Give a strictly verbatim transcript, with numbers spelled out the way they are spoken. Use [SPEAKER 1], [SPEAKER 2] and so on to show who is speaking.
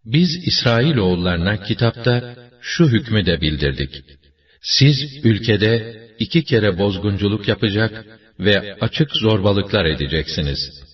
[SPEAKER 1] Biz İsrailoğullarına kitapta şu hükmü de bildirdik. Siz ülkede iki kere bozgunculuk yapacak ve açık zorbalıklar edeceksiniz.